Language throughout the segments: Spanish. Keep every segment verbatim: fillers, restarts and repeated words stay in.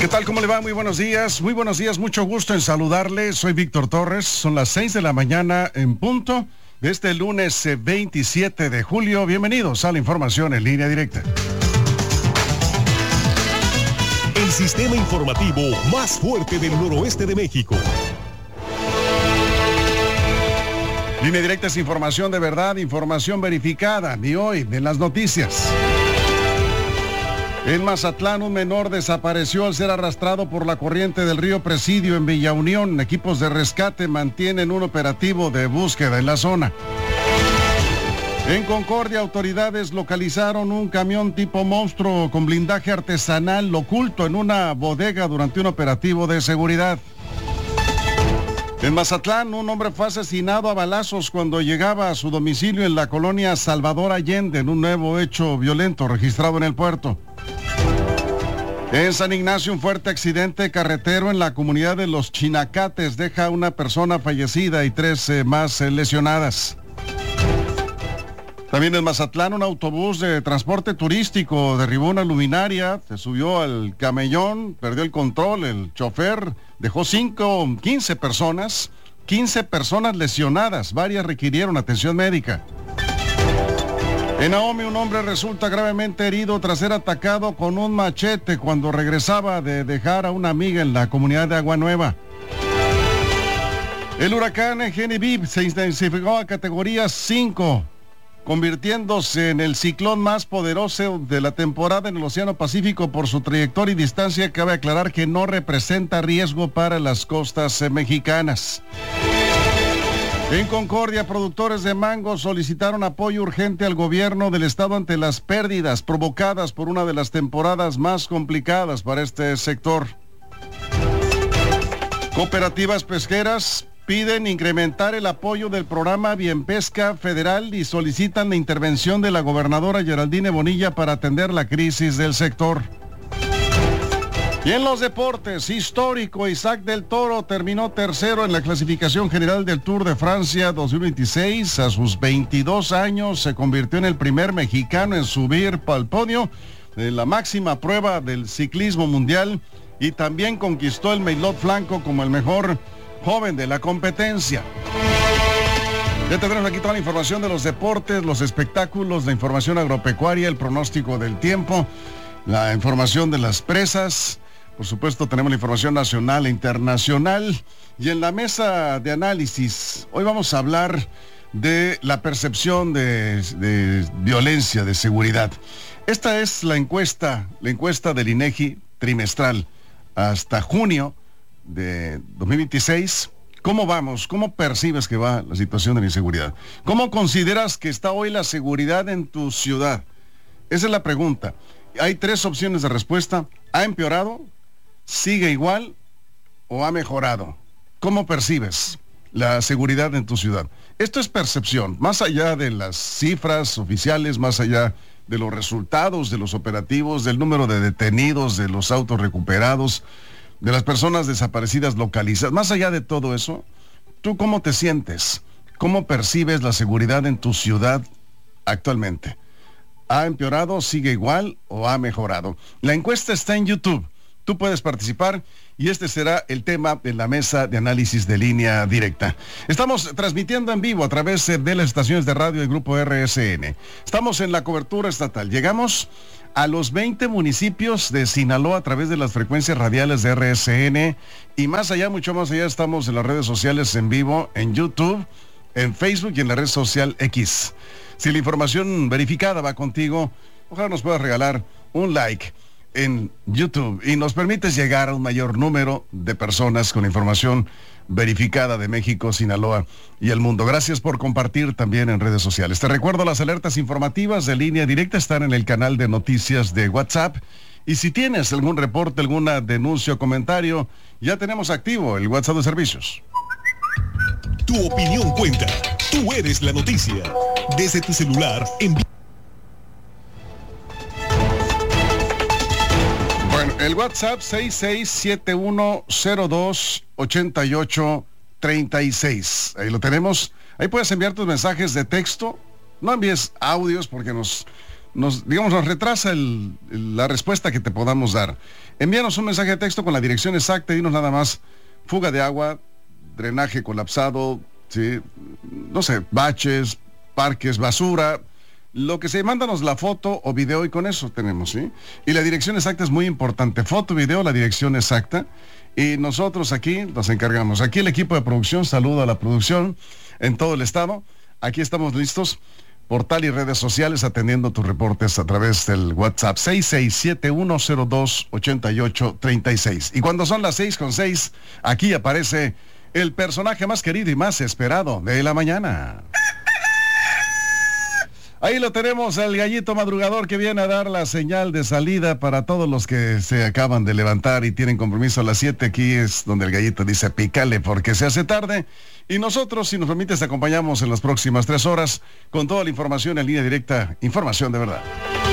¿Qué tal? ¿Cómo le va? Muy buenos días. Muy buenos días. Mucho gusto en saludarle. Soy Víctor Torres. Son las seis de la mañana en punto de este lunes veintisiete de julio. Bienvenidos a la información en línea directa. El sistema informativo más fuerte del noroeste de México. Línea directa es información de verdad, información verificada. Y hoy, de las noticias. En Mazatlán, un menor desapareció al ser arrastrado por la corriente del río Presidio en Villa Unión. Equipos de rescate mantienen un operativo de búsqueda en la zona. En Concordia, autoridades localizaron un camión tipo monstruo con blindaje artesanal oculto en una bodega durante un operativo de seguridad. En Mazatlán, un hombre fue asesinado a balazos cuando llegaba a su domicilio en la colonia Salvador Allende en un nuevo hecho violento registrado en el puerto. En San Ignacio, un fuerte accidente carretero en la comunidad de Los Chinacates deja a una persona fallecida y tres eh, más eh, lesionadas. También en Mazatlán, un autobús de transporte turístico derribó una luminaria, se subió al camellón, perdió el control, el chofer dejó cinco, quince personas, quince personas lesionadas, varias requirieron atención médica. En Ahome, un hombre resulta gravemente herido tras ser atacado con un machete cuando regresaba de dejar a una amiga en la comunidad de Agua Nueva. El huracán Genevieve se intensificó a categoría cinco, convirtiéndose en el ciclón más poderoso de la temporada en el Océano Pacífico por su trayectoria y distancia. Cabe aclarar que no representa riesgo para las costas eh, mexicanas. En Concordia, productores de mango solicitaron apoyo urgente al gobierno del estado ante las pérdidas provocadas por una de las temporadas más complicadas para este sector. Cooperativas pesqueras piden incrementar el apoyo del programa Bienpesca Federal y solicitan la intervención de la gobernadora Geraldine Bonilla para atender la crisis del sector. Y en los deportes, histórico, Isaac del Toro terminó tercero en la clasificación general del Tour de Francia dos mil veintiséis. A sus veintidós años se convirtió en el primer mexicano en subir al podio de la máxima prueba del ciclismo mundial y también conquistó el Maillot Blanco como el mejor joven de la competencia. Ya tendremos aquí toda la información de los deportes, los espectáculos, la información agropecuaria, el pronóstico del tiempo, la información de las presas. Por supuesto, tenemos la información nacional e internacional. Y en la mesa de análisis, hoy vamos a hablar de la percepción de, de violencia, de seguridad. Esta es la encuesta, la encuesta del INEGI trimestral hasta junio de dos mil veintiséis. ¿Cómo vamos? ¿Cómo percibes que va la situación de la inseguridad? ¿Cómo consideras que está hoy la seguridad en tu ciudad? Esa es la pregunta. Hay tres opciones de respuesta. ¿Ha empeorado? ¿Sigue igual? ¿O ha mejorado? ¿Cómo percibes la seguridad en tu ciudad? Esto es percepción, más allá de las cifras oficiales, más allá de los resultados de los operativos, del número de detenidos, de los autos recuperados, de las personas desaparecidas localizadas. Más allá de todo eso, ¿tú cómo te sientes? ¿Cómo percibes la seguridad en tu ciudad actualmente? ¿Ha empeorado, sigue igual o ha mejorado? La encuesta está en YouTube. Tú puedes participar y este será el tema de la mesa de análisis de línea directa. Estamos transmitiendo en vivo a través de las estaciones de radio del Grupo R S N. Estamos en la cobertura estatal. Llegamos a los veinte municipios de Sinaloa a través de las frecuencias radiales de R S N y más allá, mucho más allá, estamos en las redes sociales en vivo, en YouTube, en Facebook y en la red social X. Si la información verificada va contigo, ojalá nos puedas regalar un like en YouTube y nos permites llegar a un mayor número de personas con información verificada de México, Sinaloa y el mundo. Gracias por compartir también en redes sociales. Te recuerdo, las alertas informativas de línea directa están en el canal de noticias de WhatsApp. Y si tienes algún reporte, alguna denuncia o comentario, ya tenemos activo el WhatsApp de servicios. Tu opinión cuenta. Tú eres la noticia. Desde tu celular, envía. Bueno, el WhatsApp seis seis siete uno cero dos ocho ocho tres seis. Ahí lo tenemos. Ahí puedes enviar tus mensajes de texto. No envíes audios porque nos nos, digamos, nos retrasa el, el, la respuesta que te podamos dar. Envíanos un mensaje de texto con la dirección exacta y dinos nada más: fuga de agua, drenaje colapsado, ¿sí? No sé, baches, parques, basura, lo que se, mándanos la foto o video y con eso tenemos, ¿sí? Y la dirección exacta es muy importante: foto, video, la dirección exacta. Y nosotros aquí nos encargamos. Aquí el equipo de producción, saludo a la producción en todo el estado. Aquí estamos listos, portal y redes sociales, atendiendo tus reportes a través del WhatsApp seis seis siete uno cero dos ocho ocho tres seis. Y cuando son las seis con seis, aquí aparece el personaje más querido y más esperado de la mañana. Ahí lo tenemos, el gallito madrugador que viene a dar la señal de salida para todos los que se acaban de levantar y tienen compromiso a las siete. Aquí es donde el gallito dice pícale porque se hace tarde. Y nosotros, si nos permites, te acompañamos en las próximas tres horas con toda la información en línea directa, información de verdad.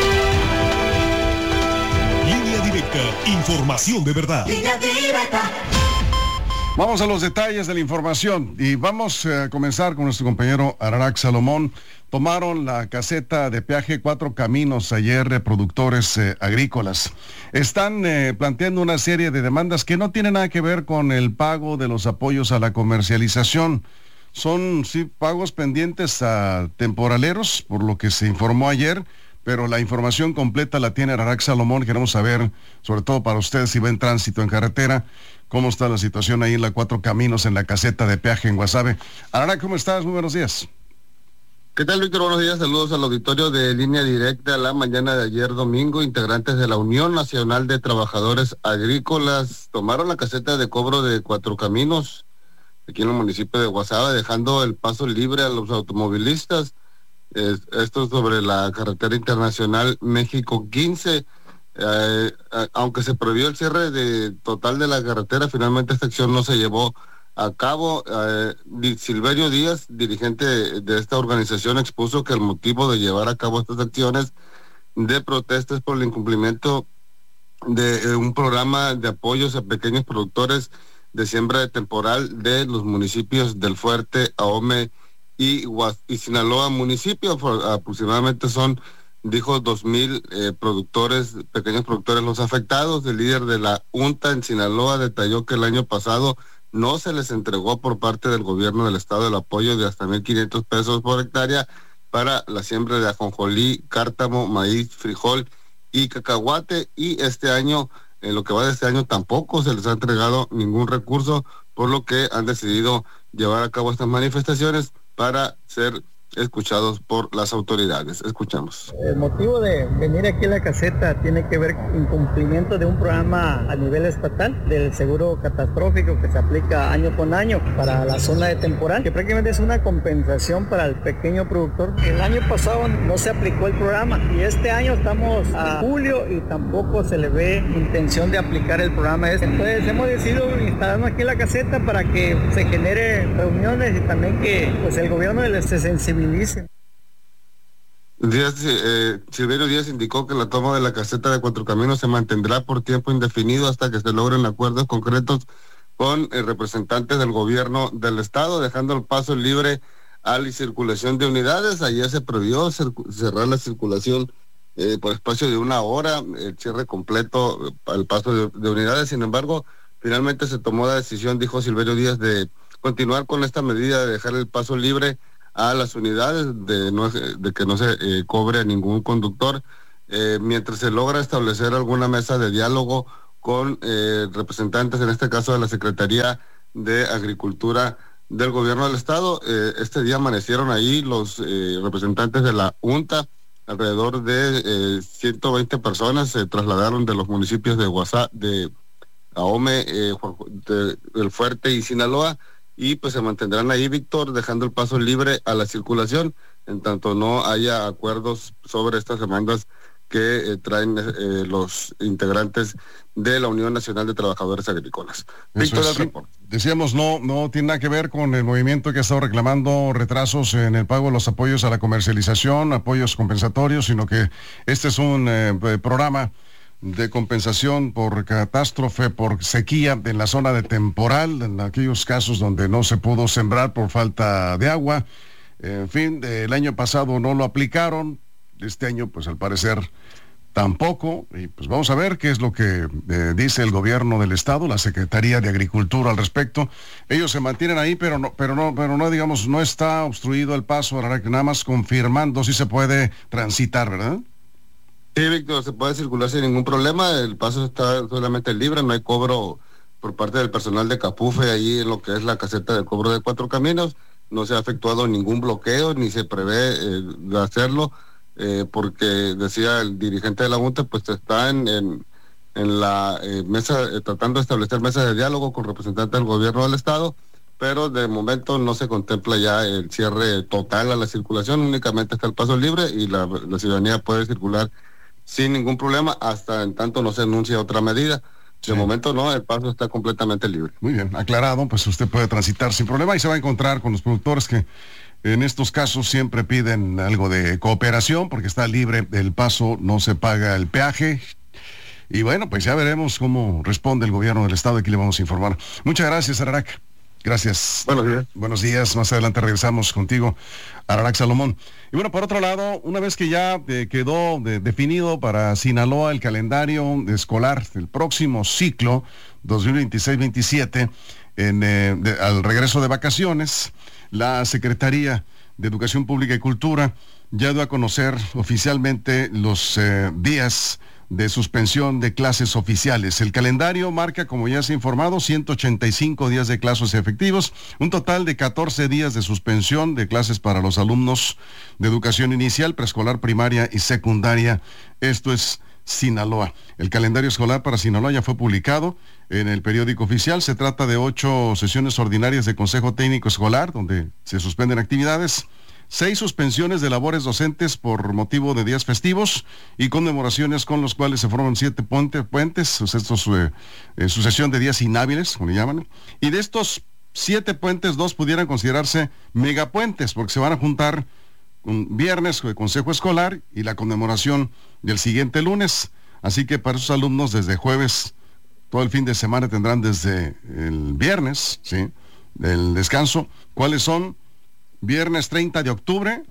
Línea directa, información de verdad. Línea directa. Vamos a los detalles de la información y vamos a comenzar con nuestro compañero Ararac Salomón. Tomaron la caseta de peaje Cuatro Caminos ayer eh, productores eh, agrícolas. Están eh, planteando una serie de demandas que no tienen nada que ver con el pago de los apoyos a la comercialización. Son sí pagos pendientes a temporaleros, por lo que se informó ayer, pero la información completa la tiene Ararac Salomón. Queremos saber, sobre todo para ustedes si va en tránsito en carretera, cómo está la situación ahí en la Cuatro Caminos, en la caseta de peaje en Guasave. Ararac, ¿cómo estás? Muy buenos días. ¿Qué tal, Víctor? Buenos días, saludos al auditorio de Línea Directa. La mañana de ayer domingo, integrantes de la Unión Nacional de Trabajadores Agrícolas tomaron la caseta de cobro de Cuatro Caminos, aquí en el municipio de Guasave, dejando el paso libre a los automovilistas. Eh, esto sobre la carretera internacional México quince. Eh, aunque se prohibió el cierre de, total de la carretera, finalmente esta acción no se llevó a cabo. eh, Silverio Díaz, dirigente de, de esta organización, expuso que el motivo de llevar a cabo estas acciones de protesta es por el incumplimiento de eh, un programa de apoyos a pequeños productores de siembra de temporal de los municipios del Fuerte, Ahome y, y Sinaloa municipio. Aproximadamente son, dijo, dos mil eh, productores, pequeños productores los afectados. El líder de la UNTA en Sinaloa detalló que el año pasado no se les entregó por parte del gobierno del estado el apoyo de hasta mil quinientos pesos por hectárea para la siembra de ajonjolí, cártamo, maíz, frijol y cacahuate, y este año, en lo que va de este año, tampoco se les ha entregado ningún recurso, por lo que han decidido llevar a cabo estas manifestaciones para ser escuchados por las autoridades. Escuchamos. El motivo de venir aquí a la caseta tiene que ver con incumplimiento de un programa a nivel estatal del seguro catastrófico que se aplica año con año para la zona de temporal, que prácticamente es una compensación para el pequeño productor. El año pasado no se aplicó el programa y este año estamos a julio y tampoco se le ve intención de aplicar el programa este. Entonces hemos decidido instalarnos aquí en la caseta para que se genere reuniones y también que pues el gobierno se sensibilice. Díaz, eh, Silverio Díaz indicó que la toma de la caseta de Cuatro Caminos se mantendrá por tiempo indefinido hasta que se logren acuerdos concretos con eh, representantes del gobierno del estado, dejando el paso libre a la circulación de unidades. Ayer se prohibió cerrar la circulación eh, por espacio de una hora, el cierre completo al paso de, de unidades. Sin embargo, finalmente se tomó la decisión, dijo Silverio Díaz, de continuar con esta medida de dejar el paso libre a las unidades, de, no, de que no se eh, cobre a ningún conductor, eh, mientras se logra establecer alguna mesa de diálogo con eh, representantes, en este caso de la Secretaría de Agricultura del Gobierno del Estado. Eh, este día amanecieron ahí los eh, representantes de la UNTA, alrededor de eh, ciento veinte personas se trasladaron de los municipios de Guasave, de Ahome, eh, de, del Fuerte y Sinaloa, y pues se mantendrán ahí, Víctor, dejando el paso libre a la circulación, en tanto no haya acuerdos sobre estas demandas que eh, traen eh, los integrantes de la Unión Nacional de Trabajadores Agrícolas. Víctor, es, el reporte. Decíamos, no, no tiene nada que ver con el movimiento que ha estado reclamando retrasos en el pago de los apoyos a la comercialización, apoyos compensatorios, sino que este es un eh, programa de compensación por catástrofe, por sequía en la zona de temporal, en aquellos casos donde no se pudo sembrar por falta de agua. En fin, el año pasado no lo aplicaron, Este año, pues al parecer tampoco, y pues vamos a ver qué es lo que eh, dice el gobierno del estado, la Secretaría de Agricultura al respecto. Ellos se mantienen ahí, pero no, pero no, pero no, digamos, no está obstruido el paso, ahora que nada más confirmando si se puede transitar, ¿verdad? Sí, Víctor, se puede circular sin ningún problema, el paso está solamente libre, no hay cobro por parte del personal de Capufe ahí en lo que es la caseta de cobro de Cuatro Caminos, no se ha efectuado ningún bloqueo, ni se prevé eh, de hacerlo. Eh, porque decía el dirigente de la Junta, pues está en, en, en la eh, mesa, eh, tratando de establecer mesas de diálogo con representantes del gobierno del estado, pero de momento no se contempla ya el cierre total a la circulación, únicamente está el paso libre y la, la ciudadanía puede circular sin ningún problema hasta en tanto no se anuncia otra medida. De sí. momento no, el paso está completamente libre. Muy bien, aclarado, pues usted puede transitar sin problema y se va a encontrar con los productores que en estos casos siempre piden algo de cooperación porque está libre el paso, no se paga el peaje. Y bueno, pues ya veremos cómo responde el gobierno del estado, aquí le vamos a informar. Muchas gracias, Ararac. Gracias. Buenos días. Buenos días, más adelante regresamos contigo, Ararac Salomón. Y bueno, por otro lado, una vez que ya eh, quedó de, definido para Sinaloa el calendario escolar del próximo ciclo dos mil veintiséis veintisiete, en, eh, de, al regreso de vacaciones, la Secretaría de Educación Pública y Cultura ya dio a conocer oficialmente los eh, días de suspensión de clases oficiales. El calendario marca, como ya se ha informado, ciento ochenta y cinco días de clases efectivos, un total de catorce días de suspensión de clases para los alumnos de educación inicial, preescolar, primaria y secundaria. Esto es Sinaloa. El calendario escolar para Sinaloa ya fue publicado en el periódico oficial. Se trata de ocho sesiones ordinarias de Consejo Técnico Escolar, donde se suspenden actividades, seis suspensiones de labores docentes por motivo de días festivos y conmemoraciones con los cuales se forman siete puente, puentes, estos, eh, eh, sucesión de días inhábiles, como le llaman, y de estos siete puentes, dos pudieran considerarse megapuentes, porque se van a juntar un viernes de consejo escolar y la conmemoración del siguiente lunes. Así que para esos alumnos desde jueves, todo el fin de semana tendrán desde el viernes, ¿sí?, el descanso. ¿Cuáles son? Viernes treinta de octubre,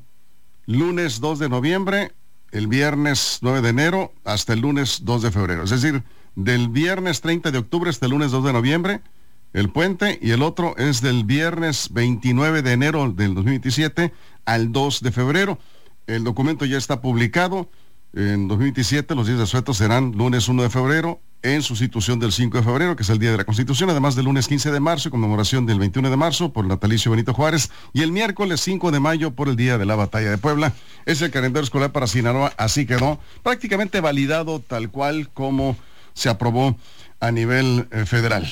lunes dos de noviembre, el viernes nueve de enero hasta el lunes dos de febrero. Es decir, del viernes treinta de octubre hasta el lunes dos de noviembre, el puente, y el otro es del viernes veintinueve de enero del dos mil veintisiete al dos de febrero. El documento ya está publicado. En dos mil veintisiete los días de asueto serán lunes uno de febrero, en sustitución del cinco de febrero, que es el Día de la Constitución, además del lunes quince de marzo, conmemoración del veintiuno de marzo por el natalicio Benito Juárez, y el miércoles cinco de mayo por el Día de la Batalla de Puebla. Es el calendario escolar para Sinaloa, así quedó prácticamente validado tal cual como se aprobó a nivel eh, federal.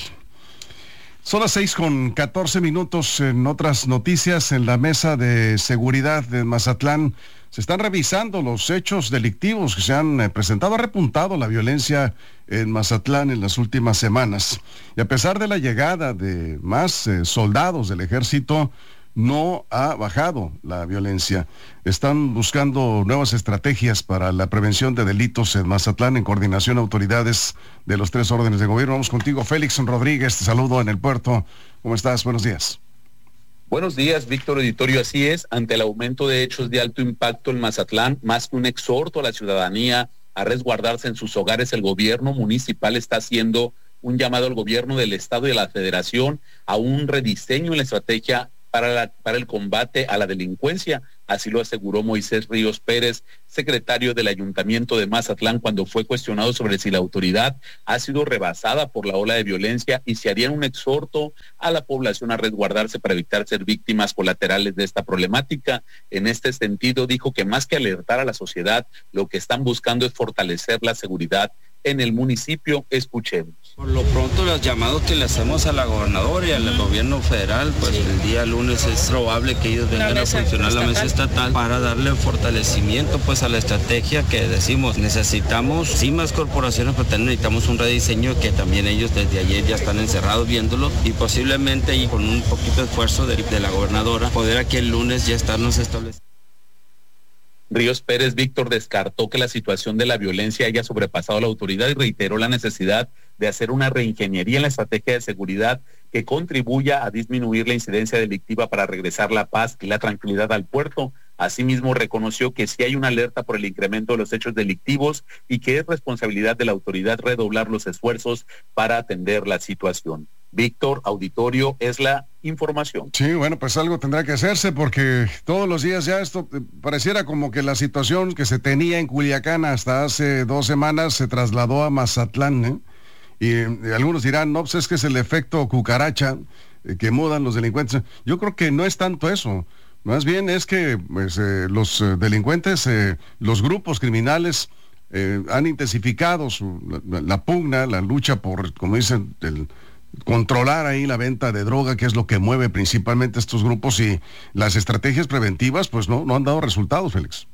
Son las seis con catorce minutos. En otras noticias, en la mesa de seguridad de Mazatlán se están revisando los hechos delictivos que se han eh, presentado. Ha repuntado la violencia en Mazatlán en las últimas semanas. Y a pesar de la llegada de más eh, soldados del ejército, no ha bajado la violencia. Están buscando nuevas estrategias para la prevención de delitos en Mazatlán en coordinación autoridades de los tres órdenes de gobierno. Vamos contigo, Félix Rodríguez, te saludo en el puerto. ¿Cómo estás? Buenos días. Buenos días, Víctor Editorio. Así es, ante el aumento de hechos de alto impacto en Mazatlán, más que un exhorto a la ciudadanía a resguardarse en sus hogares, el gobierno municipal está haciendo un llamado al gobierno del estado y a la federación a un rediseño en la estrategia para, la, para el combate a la delincuencia. Así lo aseguró Moisés Ríos Pérez, secretario del Ayuntamiento de Mazatlán, cuando fue cuestionado sobre si la autoridad ha sido rebasada por la ola de violencia y si harían un exhorto a la población a resguardarse para evitar ser víctimas colaterales de esta problemática. En este sentido, dijo que más que alertar a la sociedad, lo que están buscando es fortalecer la seguridad en el municipio. Escuchemos. Por lo pronto, los llamados que le hacemos a la gobernadora y al gobierno federal, pues sí, el día lunes es probable que ellos vengan a funcionar la mesa estatal para darle fortalecimiento pues a la estrategia que decimos. Necesitamos sí más corporaciones, pero también necesitamos un rediseño que también ellos desde ayer ya están encerrados viéndolo, y posiblemente y con un poquito de esfuerzo de, de la gobernadora poder aquí el lunes ya estarnos establecidos. Ríos Pérez, Víctor, descartó que la situación de la violencia haya sobrepasado la autoridad y reiteró la necesidad de hacer una reingeniería en la estrategia de seguridad que contribuya a disminuir la incidencia delictiva para regresar la paz y la tranquilidad al puerto. Asimismo, reconoció que sí hay una alerta por el incremento de los hechos delictivos y que es responsabilidad de la autoridad redoblar los esfuerzos para atender la situación. Víctor, auditorio, es la información. Sí, bueno, pues algo tendrá que hacerse porque todos los días ya esto eh, pareciera como que la situación que se tenía en Culiacán hasta hace dos semanas se trasladó a Mazatlán, ¿eh? Y, y algunos dirán, no, pues es que es el efecto cucaracha eh, que mudan los delincuentes. Yo creo que no es tanto eso. Más bien es que pues, eh, los eh, delincuentes, eh, los grupos criminales eh, han intensificado su, la, la pugna, la lucha por, como dicen, el, controlar ahí la venta de droga, que es lo que mueve principalmente estos grupos, y las estrategias preventivas pues no, no han dado resultados, Félix.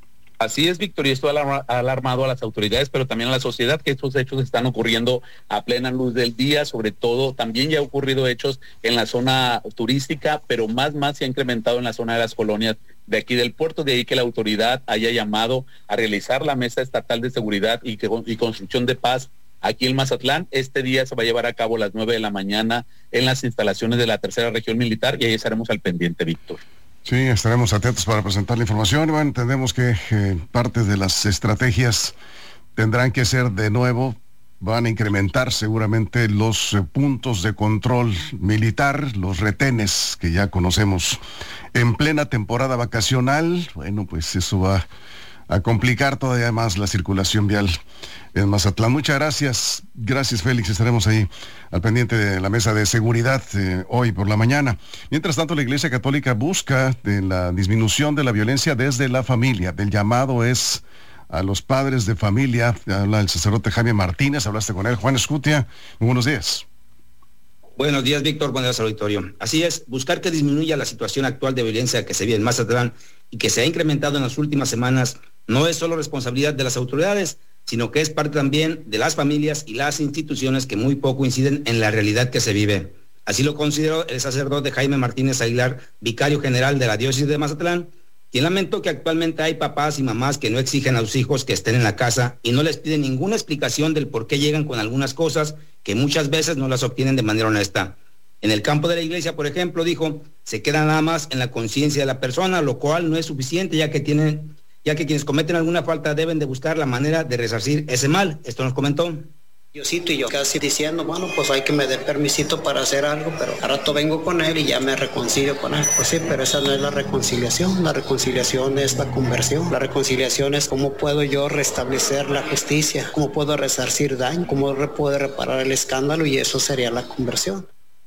Así es, Víctor, y esto ha alarmado a las autoridades, pero también a la sociedad, que estos hechos están ocurriendo a plena luz del día. Sobre todo, también ya ha ocurrido hechos en la zona turística, pero más, más se ha incrementado en la zona de las colonias de aquí del puerto. De ahí que la autoridad haya llamado a realizar la Mesa Estatal de Seguridad y, que, y Construcción de Paz aquí en Mazatlán. Este día se va a llevar a cabo a las nueve de la mañana en las instalaciones de la Tercera Región Militar, y ahí estaremos al pendiente, Víctor. Sí, estaremos atentos para presentar la información. Y bueno, entendemos que eh, parte de las estrategias tendrán que ser de nuevo, van a incrementar seguramente los eh, puntos de control militar, los retenes que ya conocemos en plena temporada vacacional. Bueno, pues eso va a complicar todavía más la circulación vial en Mazatlán. Muchas gracias. Gracias, Félix. Estaremos ahí al pendiente de la mesa de seguridad eh, hoy por la mañana. Mientras tanto, la Iglesia Católica busca de la disminución de la violencia desde la familia. El llamado es a los padres de familia. Habla el sacerdote Jaime Martínez. Hablaste con él. Juan Escutia, muy buenos días. Buenos días, Víctor. Buenos días, auditorio. Así es, buscar que disminuya la situación actual de violencia que se vive en Mazatlán y que se ha incrementado en las últimas semanas no es solo responsabilidad de las autoridades, sino que es parte también de las familias y las instituciones que muy poco inciden en la realidad que se vive. Así lo consideró el sacerdote Jaime Martínez Aguilar, vicario general de la diócesis de Mazatlán, quien lamentó que actualmente hay papás y mamás que no exigen a sus hijos que estén en la casa y no les piden ninguna explicación del por qué llegan con algunas cosas que muchas veces no las obtienen de manera honesta. En el campo de la iglesia, por ejemplo, dijo, se queda nada más en la conciencia de la persona, lo cual no es suficiente, ya que tienen, ya que quienes cometen alguna falta deben de buscar la manera de resarcir ese mal. Esto nos comentó. Diosito y yo casi diciendo, bueno, pues hay que me dé permisito para hacer algo, pero al rato vengo con él y ya me reconcilio con él. Pues sí, pero esa no es la reconciliación. La reconciliación es la conversión. La reconciliación es cómo puedo yo restablecer la justicia, cómo puedo resarcir daño, cómo puedo reparar el escándalo, y eso sería la conversión.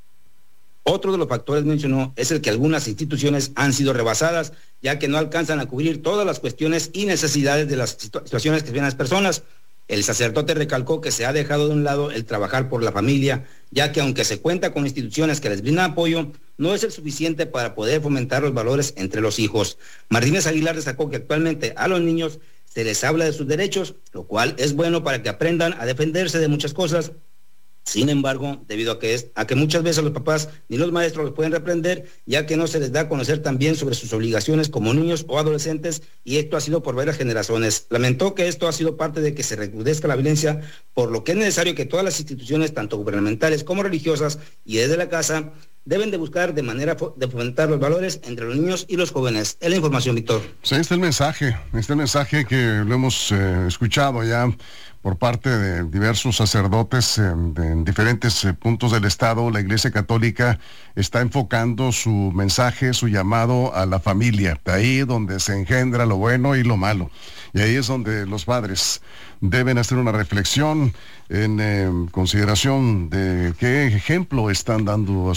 Otro de los factores mencionó es el que algunas instituciones han sido rebasadas, ya que no alcanzan a cubrir todas las cuestiones y necesidades de las situaciones que viven las personas. El sacerdote recalcó que se ha dejado de un lado el trabajar por la familia, ya que aunque se cuenta con instituciones que les brindan apoyo, no es el suficiente para poder fomentar los valores entre los hijos. Martínez Aguilar destacó que actualmente a los niños se les habla de sus derechos, lo cual es bueno para que aprendan a defenderse de muchas cosas. Sin embargo, debido a que, es, a que muchas veces los papás ni los maestros los pueden reprender, ya que no se les da a conocer también sobre sus obligaciones como niños o adolescentes, y esto ha sido por varias generaciones. Lamentó que esto ha sido parte de que se recrudezca la violencia, por lo que es necesario que todas las instituciones, tanto gubernamentales como religiosas y desde la casa, deben de buscar de manera de fomentar los valores entre los niños y los jóvenes. Es la información, Víctor. Pues ahí está el mensaje, este el mensaje que lo hemos eh, escuchado ya por parte de diversos sacerdotes eh, en diferentes eh, puntos del estado. La Iglesia Católica está enfocando su mensaje, su llamado a la familia, de ahí donde se engendra lo bueno y lo malo. Y ahí es donde los padres deben hacer una reflexión en eh, consideración de qué ejemplo están dando a